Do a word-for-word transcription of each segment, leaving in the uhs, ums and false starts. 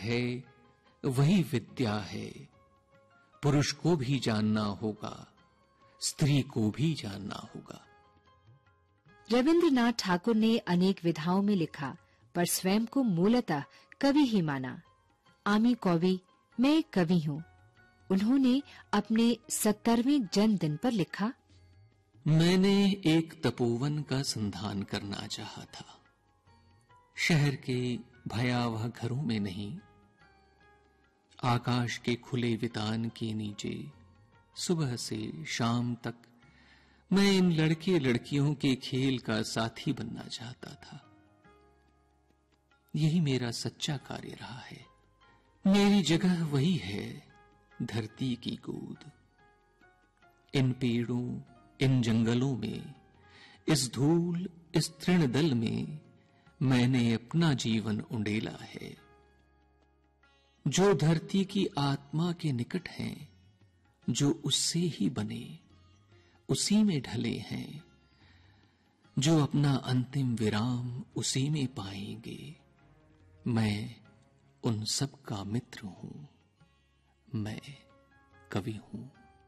है वही विद्या है। पुरुष को भी जानना होगा, स्त्री को भी जानना होगा। रविंद्रनाथ ठाकुर ने अनेक विधाओं में लिखा, पर स्वयं को मूलतः कवि ही माना। आमी कवि, मैं एक कवि हूँ। उन्होंने अपने सत्तरवें जन्मदिन पर लिखा, मैंने एक तपोवन का संधान करना चाहा था, शहर के भयावह घरों में नहीं, आकाश के खुले वितान के नीचे सुबह से शाम तक मैं इन लड़के लड़कियों के खेल का साथी बनना चाहता था। यही मेरा सच्चा कार्य रहा है। मेरी जगह वही है, धरती की गोद। इन पेड़ों, इन जंगलों में, इस धूल, इस तृणदल में मैंने अपना जीवन उंडेला है। जो धरती की आत्मा के निकट हैं, जो उससे ही बने, उसी में ढले हैं, जो अपना अंतिम विराम उसी में पाएंगे। मैं उन सब का मित्र हूं, मैं कवि हूं।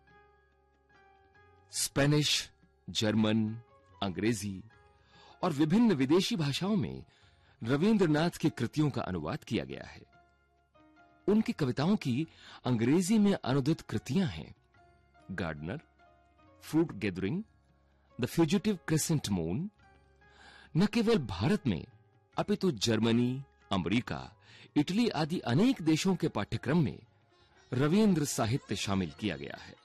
स्पेनिश, जर्मन, अंग्रेजी और विभिन्न विदेशी भाषाओं में रविंद्रनाथ की कृतियों का अनुवाद किया गया है। उनकी कविताओं की अंग्रेजी में अनुदित कृतियां हैं gardener, fruit gathering, the fugitive crescent moon. न केवल भारत में अपितु जर्मनी, अमेरिका, इटली आदि अनेक देशों के पाठ्यक्रम में रविंद्र साहित्य शामिल किया गया है।